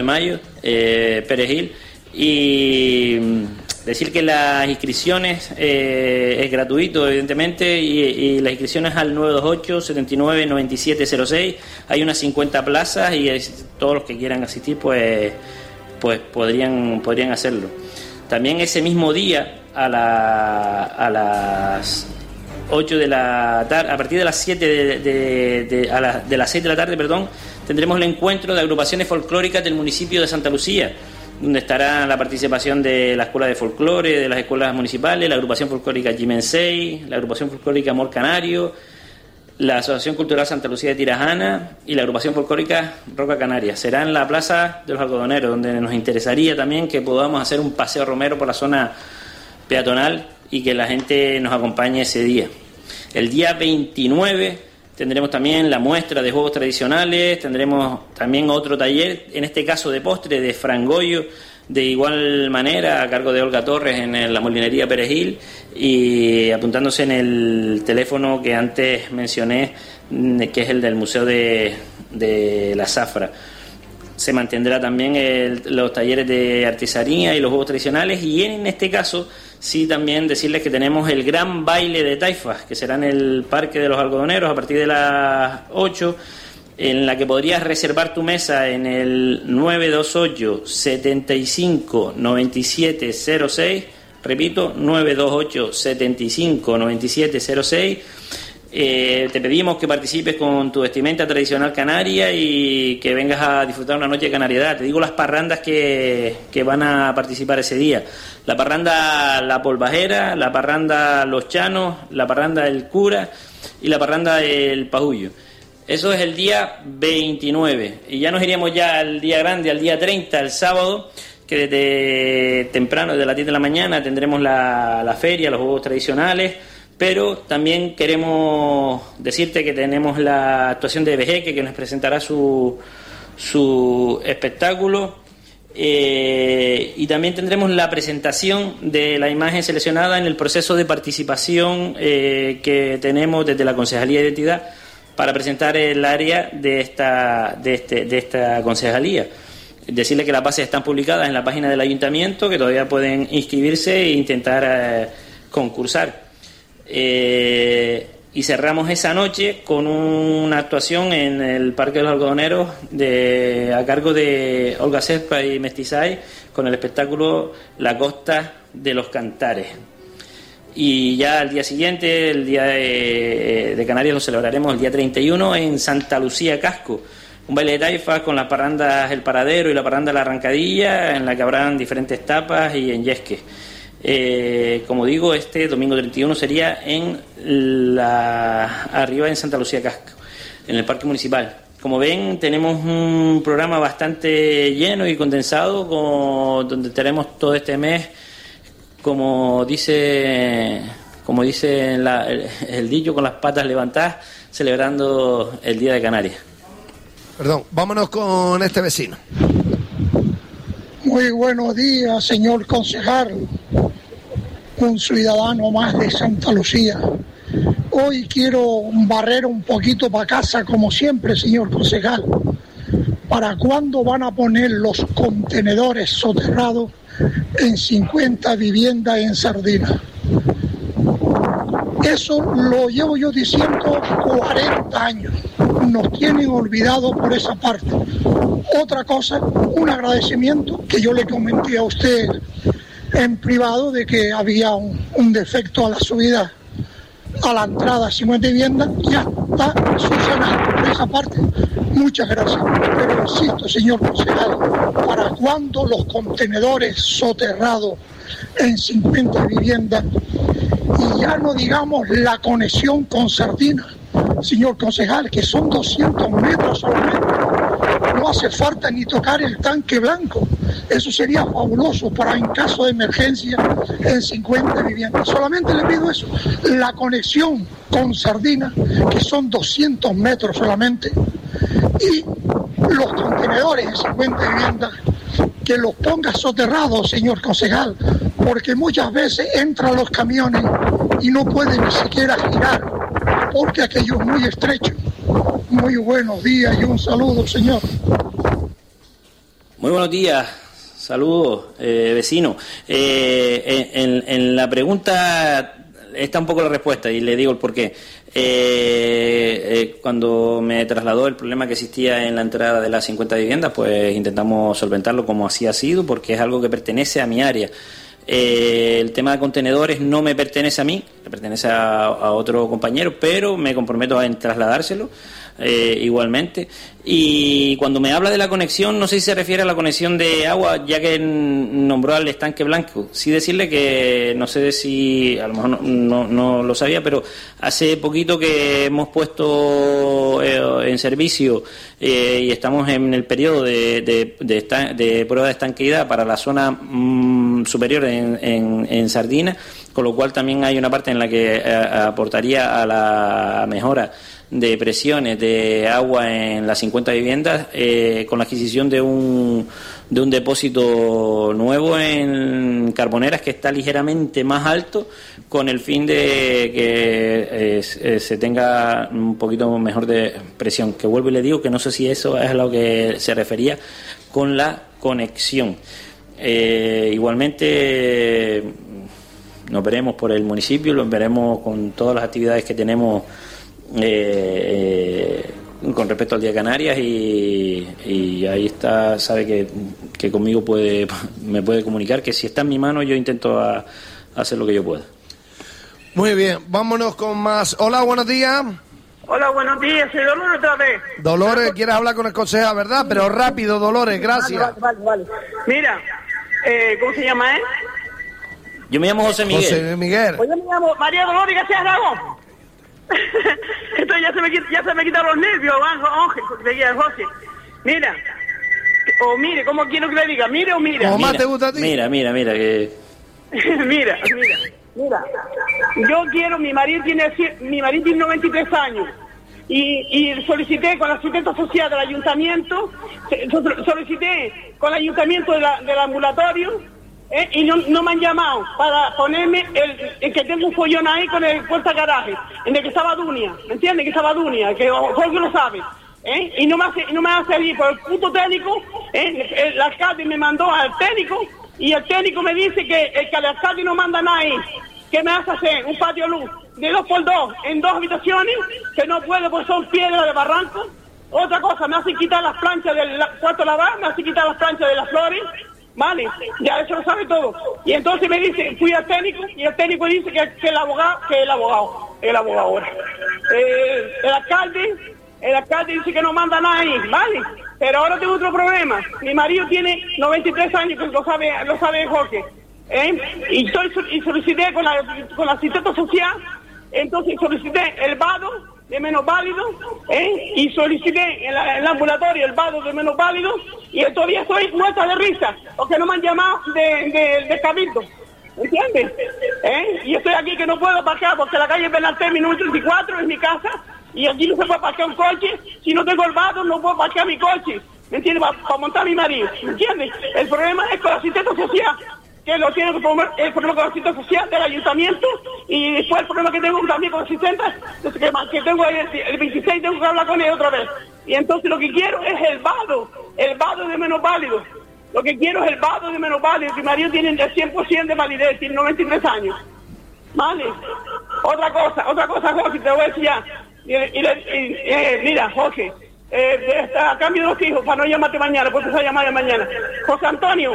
de mayo, Perejil, y decir que las inscripciones es gratuito, evidentemente, y las inscripciones al 928-79-9706. Hay unas 50 plazas y todos los que quieran asistir pues podrían hacerlo. También ese mismo día a las 8 de la tarde, a partir de las 7 de las 6 de la tarde, tendremos el encuentro de agrupaciones folclóricas del municipio de Santa Lucía, donde estará la participación de la Escuela de Folclore, de las escuelas municipales, la agrupación folclórica Jimensei, la agrupación folclórica Amor Canario, la Asociación Cultural Santa Lucía de Tirajana y la agrupación folclórica Roca Canaria. Será en la Plaza de los Algodoneros, donde nos interesaría también que podamos hacer un paseo romero por la zona peatonal y que la gente nos acompañe ese día. El día 29 tendremos también la muestra de juegos tradicionales, tendremos también otro taller, en este caso de postre, de frangollo, de igual manera, a cargo de Olga Torres en la molinería Perejil, y apuntándose en el teléfono que antes mencioné, que es el del Museo de la Zafra. Se mantendrá también los talleres de artesanía y los juegos tradicionales, y en este caso sí también decirles que tenemos el gran baile de taifas, que será en el Parque de los Algodoneros a partir de las 8, en la que podrías reservar tu mesa en el 928-75-9706, repito, 928-75-9706. Te pedimos que participes con tu vestimenta tradicional canaria y que vengas a disfrutar una noche de canariedad. Te digo las parrandas que van a participar ese día: la parranda La Polvajera, la parranda Los Chanos, la parranda El Cura y la parranda El Pajullo. Eso es el día 29, y ya nos iríamos ya al día grande, al día 30, el sábado, que desde temprano, desde las 10 de la mañana, tendremos la feria, los juegos tradicionales. Pero también queremos decirte que tenemos la actuación de Vejeque, que nos presentará su espectáculo, y también tendremos la presentación de la imagen seleccionada en el proceso de participación que tenemos desde la Concejalía de Identidad para presentar el área de esta concejalía. Decirle que las bases están publicadas en la página del ayuntamiento, que todavía pueden inscribirse e intentar concursar. Y cerramos esa noche con una actuación en el Parque de los Algodoneros a cargo de Olga Cespa y Mestizay, con el espectáculo La Costa de los Cantares. Y ya al día siguiente, el día de Canarias, lo celebraremos el día 31 en Santa Lucía Casco, un baile de taifas con las parrandas El Paradero y la parranda La Arrancadilla, en la que habrán diferentes tapas y en yesque. Como digo, este domingo 31 sería arriba en Santa Lucía Casco, en el Parque Municipal. Como ven, tenemos un programa bastante lleno y condensado, donde tenemos todo este mes, como dice el dicho, con las patas levantadas, celebrando el Día de Canarias. Perdón, vámonos con este vecino. Muy buenos días, señor concejal, un ciudadano más de Santa Lucía. Hoy quiero barrer un poquito para casa, como siempre, señor concejal. ¿Para cuándo van a poner los contenedores soterrados en 50 viviendas en Sardina? Eso lo llevo yo diciendo 40 años. Nos tienen olvidado por esa parte. Otra cosa, un agradecimiento que yo le comenté a usted en privado de que había un defecto a la subida a la entrada a 50 viviendas, ya está subsanado por esa parte. Muchas gracias. Pero insisto, señor concejal, ¿para cuándo los contenedores soterrados en 50 viviendas? Y ya no digamos la conexión con Sardina, señor concejal, que son 200 metros solamente. No hace falta ni tocar el tanque blanco. Eso sería fabuloso para en caso de emergencia en 50 viviendas. Solamente le pido eso, la conexión con Sardina, que son 200 metros solamente, y los contenedores en 50 viviendas, que los ponga soterrados, señor concejal, porque muchas veces entran los camiones y no pueden ni siquiera girar, porque aquello es muy estrecho. Muy buenos días y un saludo, señor. Muy buenos días, saludos, vecino. En la pregunta está un poco la respuesta y le digo el porqué. Cuando me trasladó el problema que existía en la entrada de las 50 viviendas, pues intentamos solventarlo como así ha sido, porque es algo que pertenece a mi área. El tema de contenedores no me pertenece a mí, le pertenece a otro compañero, pero me comprometo en trasladárselo igualmente. Y cuando me habla de la conexión, no sé si se refiere a la conexión de agua, ya que nombró al estanque blanco. Sí decirle que no sé si, a lo mejor no lo sabía, pero hace poquito que hemos puesto en servicio y estamos en el periodo de prueba de estanqueidad para la zona superior en Sardina, con lo cual también hay una parte en la que aportaría a la mejora de presiones de agua en las 50 viviendas con la adquisición de un depósito nuevo en Carboneras que está ligeramente más alto, con el fin de que se tenga un poquito mejor de presión, que vuelvo y le digo que no sé si eso es a lo que se refería con la conexión. Igualmente nos veremos por el municipio, los veremos con todas las actividades que tenemos con respecto al Día de Canarias y ahí está, sabe que conmigo me puede comunicar, que si está en mi mano yo intento hacer lo que yo pueda. Muy bien, vámonos con más. Hola, buenos días. Hola, buenos días, soy Dolores otra vez. Dolores, quieres hablar con el concejal, ¿verdad? Pero rápido, Dolores, gracias. Vale. Mira, ¿cómo se llama, Yo me llamo José Miguel. José Miguel. Yo me llamo María Dolores García Aragón. Esto ya se me quitan los nervios, José. Mira, mire, ¿cómo quiero que le diga? Mire o mira. ¿Cómo más te gusta a ti? Mira, que... Mira. Yo quiero, mi marido tiene 93 años. Y solicité con la asistente social del ayuntamiento, solicité con el ayuntamiento del ambulatorio, y no me han llamado para ponerme el que tengo un follón ahí con el puerta garaje, en el que estaba Dunia, ¿me entiendes? Que estaba Dunia, que Jorge lo sabe, y no me hace allí por el puto técnico, el alcalde me mandó al técnico, y el técnico me dice que el alcalde no manda nada ahí, que me hace hacer un patio luz de 2x2 en 2 habitaciones, que no puede porque son piedras de barranco. Otra cosa, me hacen quitar las planchas del cuarto lavar, me hacen quitar las planchas de las flores. Vale, ya eso lo sabe todo. Y entonces me dice, fui al técnico, y el técnico dice que el abogado, el alcalde dice que no manda nada ahí, ¿vale? Pero ahora tengo otro problema. Mi marido tiene 93 años, que lo sabe Jorge, y solicité con la asistente social, entonces solicité el vado de menos válido, y solicité en el ambulatorio el vado de menos válido, y todavía estoy muerta de risa, porque no me han llamado de Cabildo, ¿entiendes? Y estoy aquí que no puedo parquear, porque la calle Benaltemi número 34 es mi casa, y aquí no se puede parquear un coche. Si no tengo el vado, no puedo parquear mi coche, ¿me entiendes? Para montar a mi marido, ¿me entiendes? El problema es con la asistente social, que lo tiene que poner el problema con la asistente social del ayuntamiento, y después el problema que tengo también con la asistente, que tengo el 26, tengo que hablar con ella otra vez. Y entonces lo que quiero es el vado de menos válido. Lo que quiero es el vado de menos válido. Mi marido tiene el 100% de validez, tiene 93 años. ¿Vale? Otra cosa, Jorge, te voy a decir ya. Mira, Jorge, a cambio de los hijos, para no llamarte mañana, porque se va a llamar mañana. José Antonio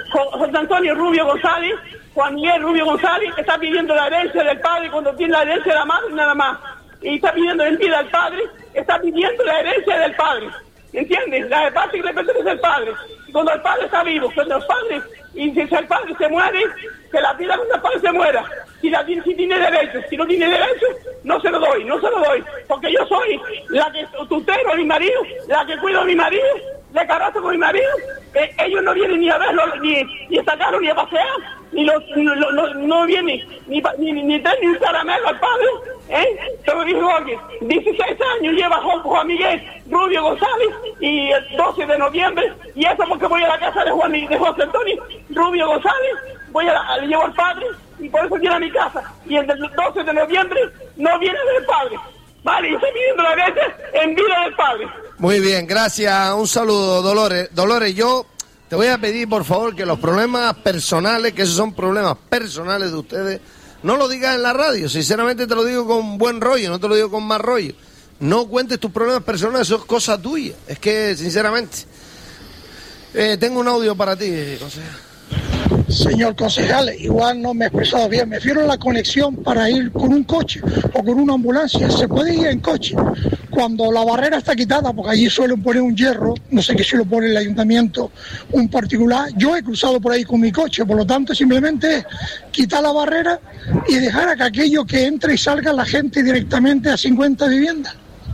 Rubio González, Juan Miguel Rubio González, está pidiendo la herencia del padre cuando tiene la herencia de la madre nada más. Y está pidiendo en vida al padre, está pidiendo la herencia del padre. ¿Entiendes? La parte que le pertenece al padre. Y cuando el padre está vivo, cuando el padre, y si el padre se muere, que la pida cuando el padre se muera. Si tiene derecho, si no tiene derecho, no se lo doy. Porque yo soy la que tutelo a mi marido, la que cuido a mi marido, le carazo con mi marido. Ellos no vienen ni a verlo, ni a sacarlo, ni a pasear, no vienen ni un caramelo al padre. Te lo digo aquí, 16 años lleva Juan Miguel Rubio González, y el 12 de noviembre, y eso porque voy a la casa de José Antonio Rubio González, le llevo al padre, y por eso viene a mi casa, y el 12 de noviembre no viene del padre. Vale, y estoy pidiendo la herencia en vida del padre. Muy bien, gracias, un saludo, Dolores. Dolores, yo te voy a pedir, por favor, que los problemas personales, que esos son problemas personales de ustedes, no lo digas en la radio. Sinceramente te lo digo con buen rollo, no te lo digo con mal rollo. No cuentes tus problemas personales, eso es cosa tuya. Es que, sinceramente, tengo un audio para ti, consejero. Señor concejal, igual no me he expresado bien. Me refiero a la conexión para ir con un coche o con una ambulancia. Se puede ir en coche. Cuando la barrera está quitada, porque allí suelen poner un hierro, no sé qué si lo pone el ayuntamiento, un particular. Yo he cruzado por ahí con mi coche, por lo tanto simplemente es quitar la barrera y dejar a que aquello que entre y salga la gente directamente a 50 viviendas.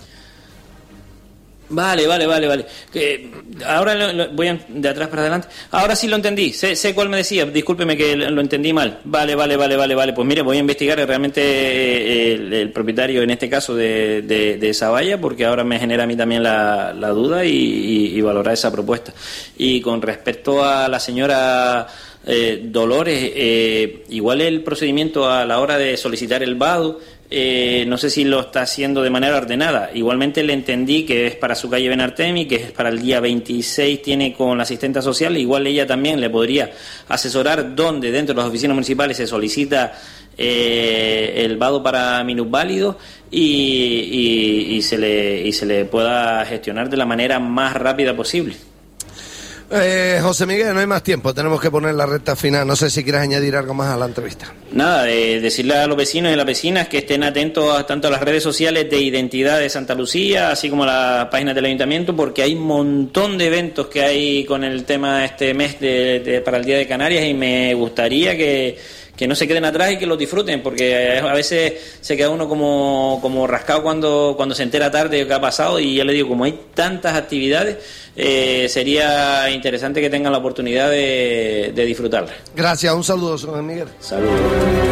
Vale. Ahora voy de atrás para adelante. Ahora sí lo entendí. Sé cuál me decía. Discúlpeme que lo entendí mal. Vale. Pues mire, voy a investigar realmente el propietario, en este caso, de esa valla, porque ahora me genera a mí también la duda y valorar esa propuesta. Y con respecto a la señora Dolores, igual el procedimiento a la hora de solicitar el vado, no sé si lo está haciendo de manera ordenada. Igualmente le entendí que es para su calle Benartemi, que es para el día 26, tiene con la asistenta social. Igual ella también le podría asesorar dónde dentro de las oficinas municipales se solicita el vado para minusválidos y se le pueda gestionar de la manera más rápida posible. José Miguel, no hay más tiempo, tenemos que poner la recta final. No sé si quieres añadir algo más a la entrevista. Nada, decirle a los vecinos y a las vecinas que estén atentos tanto a las redes sociales de Identidad de Santa Lucía, así como a las páginas del ayuntamiento, porque hay un montón de eventos que hay con el tema de este mes para el Día de Canarias, y me gustaría que no se queden atrás y que los disfruten, porque a veces se queda uno como rascado cuando se entera tarde de qué ha pasado. Y ya le digo, como hay tantas actividades, sería interesante que tengan la oportunidad de disfrutarlas. Gracias, un saludo, señor Miguel. Saludos.